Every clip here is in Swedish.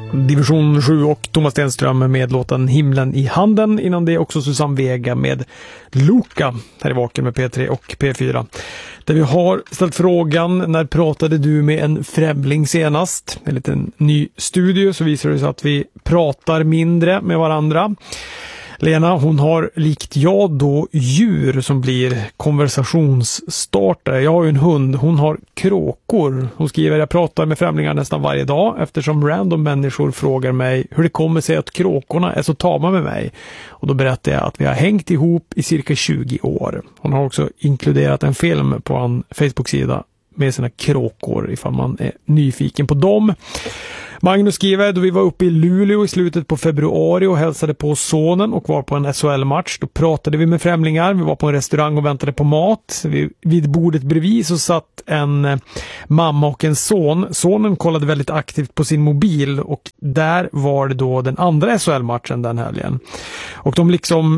Division 7 och Thomas Stenström med låten Himlen i handen. Innan det också Susanne Vega med Luka här i Vaken med P3 och P4. Där vi har ställt frågan, när pratade du med en främling senast? En liten ny studie så visar det sig att vi pratar mindre med varandra. Lena, hon har likt jag då djur som blir konversationsstartare. Jag har ju en hund, hon har kråkor. Hon skriver, jag pratar med främlingar nästan varje dag eftersom random människor frågar mig hur det kommer sig att kråkorna är så tama med mig. Och då berättar jag att vi har hängt ihop i cirka 20 år. Hon har också inkluderat en film på en Facebook-sida med sina kråkor ifall man är nyfiken på dem. Magnus skriver, då vi var uppe i Luleå i slutet på februari och hälsade på sonen och var på en SHL-match. Då pratade vi med främlingar, vi var på en restaurang och väntade på mat. Vid bordet bredvid så satt en mamma och en son. Sonen kollade väldigt aktivt på sin mobil och där var det då den andra SHL-matchen den helgen. Och de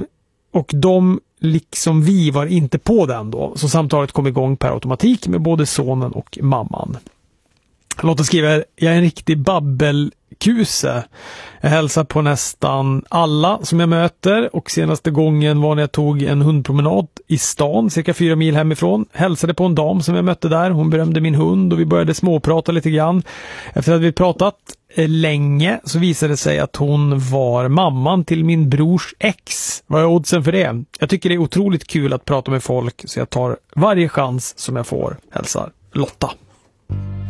liksom vi var inte på den då. Så samtalet kom igång per automatik med både sonen och mamman. Lotta skriver, jag är en riktig babbelkuse. Jag hälsar på nästan alla som jag möter och senaste gången var när jag tog en hundpromenad i stan cirka 4 mil hemifrån. Hälsade på en dam som jag mötte där. Hon berömde min hund och vi började småprata lite grann. Efter att vi pratat länge så visade det sig att hon var mamman till min brors ex. Vad är oddsen för det? Jag tycker det är otroligt kul att prata med folk så jag tar varje chans som jag får. Hälsar Lotta.